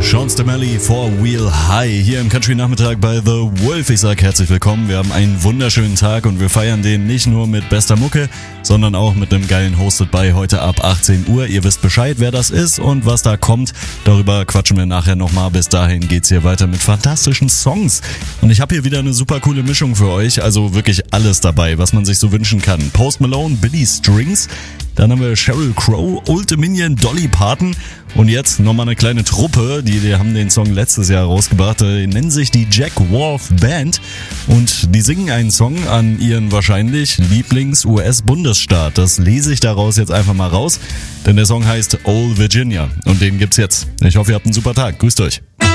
Sean Stamelli, Four Wheel High, hier im Country-Nachmittag bei The Wolf. Ich sag herzlich willkommen, wir haben einen wunderschönen Tag und wir feiern den nicht nur mit bester Mucke, sondern auch mit einem geilen Hosted by heute ab 18 Uhr. Ihr wisst Bescheid, wer das ist und was da kommt. Darüber quatschen wir nachher nochmal. Bis dahin geht's hier weiter mit fantastischen Songs. Und ich habe hier wieder eine super coole Mischung für euch, also wirklich alles dabei, was man sich so wünschen kann. Post Malone, Billy Strings, dann haben wir Sheryl Crow, Old Dominion, Dolly Parton und jetzt nochmal eine kleine Truppe, die haben den Song letztes Jahr rausgebracht, die nennen sich die Jack Wolf Band und die singen einen Song an ihren wahrscheinlich Lieblings-US-Bundesstaat. Das lese ich daraus jetzt einfach mal raus, denn der Song heißt Old Virginia und den gibt's jetzt. Ich hoffe, ihr habt einen super Tag. Grüßt euch.